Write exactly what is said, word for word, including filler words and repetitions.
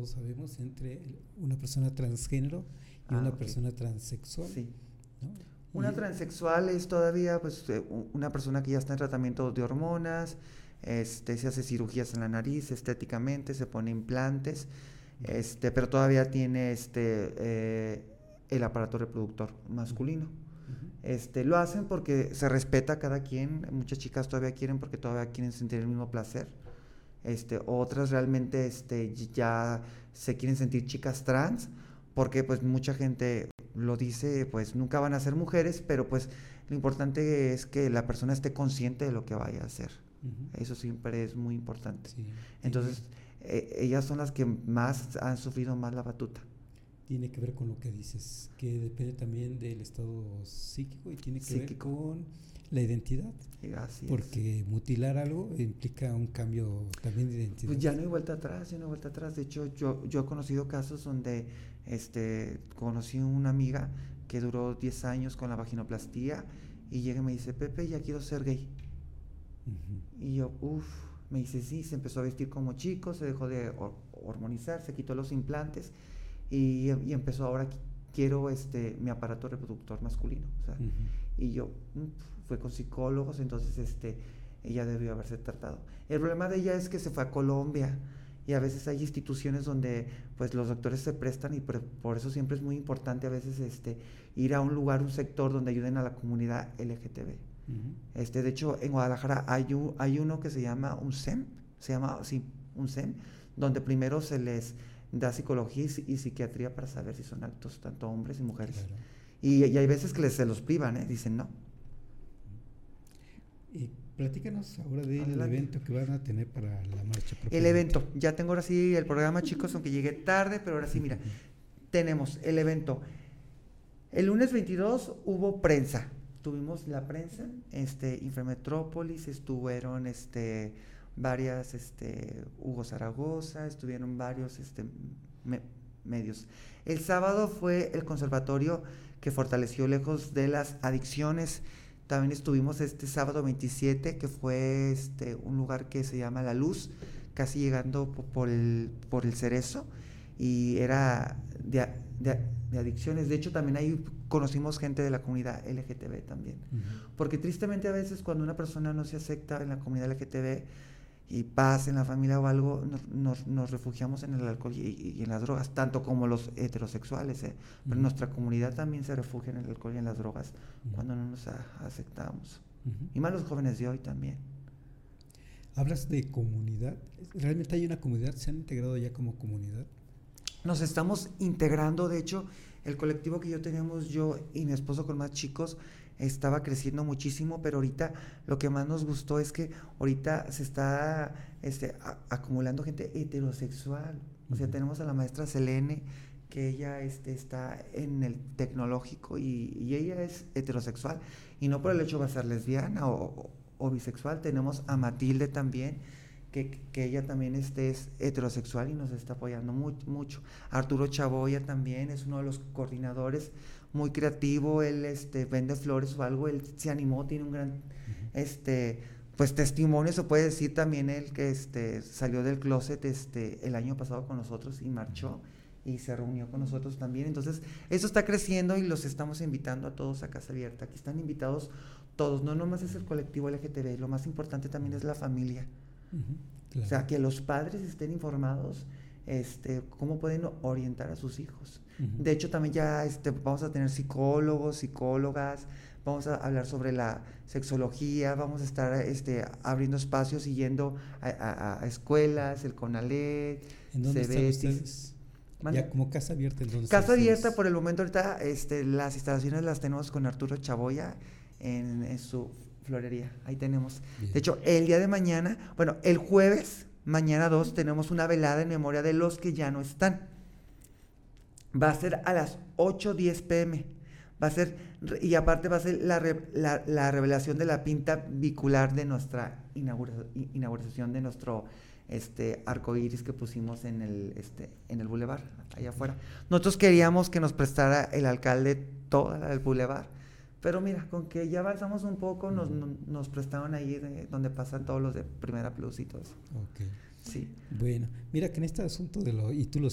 todos sabemos, entre una persona transgénero y Ah, una okay. persona transexual. Sí. ¿No? Una Y, transexual es todavía pues eh, una persona que ya está en tratamiento de hormonas, este, se hace cirugías en la nariz estéticamente, se pone implantes, este, pero todavía tiene este eh, el aparato reproductor masculino. uh-huh. Este, lo hacen porque se respeta a cada quien, muchas chicas todavía quieren porque todavía quieren sentir el mismo placer. Este, otras realmente este, ya se quieren sentir chicas trans, porque pues mucha gente lo dice, pues nunca van a ser mujeres, pero pues lo importante es que la persona esté consciente de lo que vaya a hacer. Uh-huh. Eso siempre es muy importante. Sí. Entonces, eh, ellas son las que más han sufrido más la batuta. Tiene que ver con lo que dices, que depende también del estado psíquico y tiene que psíquico. ver con la identidad. Así porque es. Mutilar algo implica un cambio también de identidad. Pues ya no hay vuelta atrás, ya no hay vuelta atrás. De hecho, yo, yo he conocido casos donde este, conocí una amiga que duró diez años con la vaginoplastía y llega y me dice, Pepe, ya quiero ser gay. Uh-huh. Y yo, uff, me dice, sí, se empezó a vestir como chico, se dejó de hor- hormonizar, se quitó los implantes y, y empezó ahora, quiero este, mi aparato reproductor masculino. O sea, uh-huh. Y yo, uff, fue con psicólogos, entonces este, ella debió haberse tratado. El problema de ella es que se fue a Colombia y a veces hay instituciones donde pues los doctores se prestan y por, por eso siempre es muy importante a veces este, ir a un lugar, un sector donde ayuden a la comunidad L G T B. Uh-huh. Este, de hecho, en Guadalajara hay, un, hay uno que se llama un S E M, se llama, sí, un S E M, donde primero se les da psicología y, y psiquiatría para saber si son aptos tanto hombres y mujeres. Claro. Y, y hay veces que les, se los privan, ¿eh? Dicen no. Y platícanos ahora del Adelante. evento que van a tener para la marcha. El evento, ya tengo ahora sí el programa, chicos, aunque llegué tarde, pero ahora sí, mira, tenemos el evento. El lunes veintidós hubo prensa. Tuvimos la prensa, este, Inframetrópolis, estuvieron este, varias, este, Hugo Zaragoza, estuvieron varios este, me, medios. El sábado fue el conservatorio que fortaleció lejos de las adicciones. También estuvimos este sábado veintisiete, que fue este, un lugar que se llama La Luz, casi llegando por, por, el, por el Cerezo, y era de, de, de adicciones. De hecho, también ahí conocimos gente de la comunidad L G T B también. Uh-huh. Porque tristemente a veces cuando una persona no se acepta en la comunidad L G T B y pasa en la familia o algo, nos, nos, nos refugiamos en el alcohol y, y en las drogas, tanto como los heterosexuales, ¿eh? Pero uh-huh. Nuestra comunidad también se refugia en el alcohol y en las drogas uh-huh. Cuando no nos a, aceptamos. Uh-huh. Y más los jóvenes de hoy también. Hablas de comunidad. ¿Realmente hay una comunidad? ¿Se han integrado ya como comunidad? Nos estamos integrando. De hecho, el colectivo que yo teníamos, yo y mi esposo con más chicos, estaba creciendo muchísimo, pero ahorita lo que más nos gustó es que ahorita se está este, a, acumulando gente heterosexual. O sea, uh-huh. Tenemos a la maestra Selene, que ella este, está en el tecnológico y, y ella es heterosexual. Y no por el hecho de ser lesbiana o, o, o bisexual. Tenemos a Matilde también, Que, que ella también este, es heterosexual y nos está apoyando muy, mucho. Arturo Chaboya también es uno de los coordinadores, muy creativo, él este, vende flores o algo, él se animó, tiene un gran uh-huh. este, pues testimonio, se puede decir también él que este, salió del closet este, el año pasado con nosotros y marchó y se reunió con nosotros también. Entonces, eso está creciendo y los estamos invitando a todos a Casa Abierta. Aquí están invitados todos, no nomás es el colectivo L G T B, lo más importante también es la familia. Uh-huh, claro. O sea, que los padres estén informados este, cómo pueden orientar a sus hijos. Uh-huh. De hecho, también ya este, vamos a tener psicólogos, psicólogas, vamos a hablar sobre la sexología, vamos a estar este, abriendo espacios y yendo a, a, a escuelas, el CONALEP, ¿En dónde están ustedes? ¿Mande? Ya como Casa Abierta. ¿En Casa Abierta, por el momento ahorita este, las instalaciones las tenemos con Arturo Chaboya en, en su florería, ahí tenemos. Bien. De hecho, el día de mañana, bueno, el jueves, mañana dos, tenemos una velada en memoria de los que ya no están. Va a ser a las ocho diez pm. Va a ser, y aparte va a ser la, re, la, la revelación de la pinta bicular de nuestra inaugura, inauguración de nuestro este, arcoíris que pusimos en el, este, en el bulevar, allá afuera. Nosotros queríamos que nos prestara el alcalde toda la del bulevar. Pero mira, con que ya avanzamos un poco, nos, nos, nos prestaron ahí de, donde pasan todos los de Primera Plus y todo eso. Ok. Sí. Bueno, mira que en este asunto de lo, y tú lo